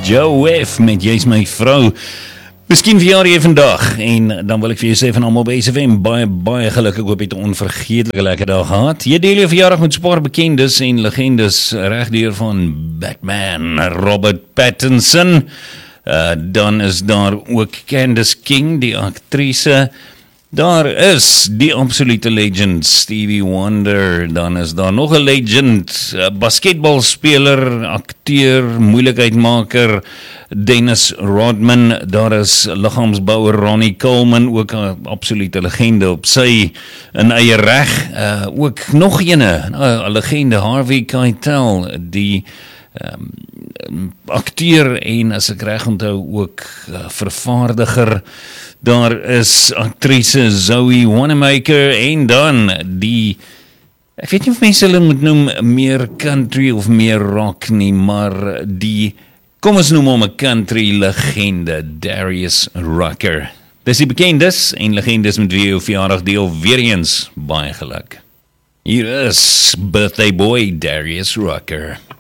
Joe F met Jy's my vrou. Miskien verjaar jy vandag en dan wil ek vir jou sê van almal by SFM baie geluk. Ek hoop jy het 'n onvergeetlike lekker dag gehad. Jy deel jou verjaardag met spaar bekendes en legendes regdeur van Batman, Robert Pattinson. Dan is daar ook Candace King, die aktrise. Daar is die absolute legend Stevie Wonder. Dan is daar nog 'n legend, basketbalspeler, akteur, moeilikheidmaker Dennis Rodman. Daar is liggaamsbouer Ronnie Coleman, ook 'n absolute legende op sy in eie reg. Ook nog 'n legende, Harvey Keitel, die akteur en as ek reg onthou ook vervaardiger. Daar is aktrise Zoe Wanamaker en dan die, ek weet nie of mense hulle moet noem meer country of meer rock nie, maar die, kom ons noem hom 'n country legende, Darius Rucker. Dis die bekendes en legendes met wie jou verjaardag deel, weer eens baie geluk. Hier is birthday boy Darius Rucker.